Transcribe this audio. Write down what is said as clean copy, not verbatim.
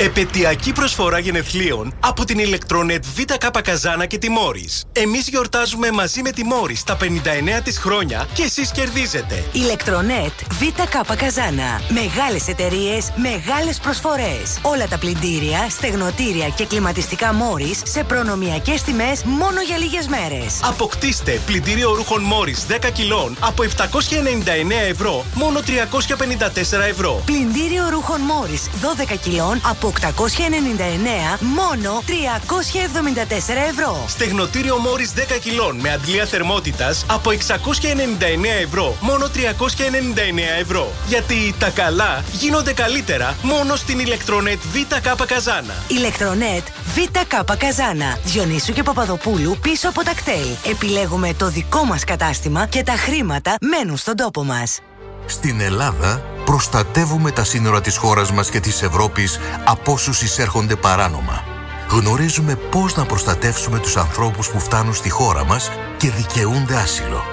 Επετειακή προσφορά γενεθλίων από την Ηλεκτρονετ ΒΚ Καζάνα και τη Μόρις. Εμείς γιορτάζουμε μαζί με τη Μόρις τα 59 της χρόνια και εσείς κερδίζετε. Ηλεκτρονετ ΒΚ Καζάνα. Μεγάλες εταιρείες, μεγάλες προσφορές. Όλα τα πλυντήρια, στεγνοτήρια και κλιματιστικά Μόρις σε προνομιακές τιμές μόνο για λίγες μέρες. Αποκτήστε πλυντήριο ρούχων Μόρις 10 κιλών από 799 ευρώ μόνο 354 ευρώ. Πλυντήριο ρούχων Μόρις 12 κιλών από 899 μόνο 374 ευρώ. Στεγνοτήριο Μόρις 10 κιλών με αντλία θερμότητας από 699 ευρώ μόνο 399 ευρώ. Γιατί τα καλά γίνονται καλύτερα μόνο στην Ηλεκτρονετ ΒΚ Καζάνα. Ηλεκτρονετ ΒΚ Καζάνα. Διονύσου και Παπαδοπούλου πίσω από τα κτέλ. Επιλέγουμε το δικό μας κατάστημα και τα χρήματα μένουν στον τόπο μας. Στην Ελλάδα προστατεύουμε τα σύνορα της χώρας μας και της Ευρώπης από όσους εισέρχονται παράνομα. Γνωρίζουμε πώς να προστατεύσουμε τους ανθρώπους που φτάνουν στη χώρα μας και δικαιούνται άσυλο.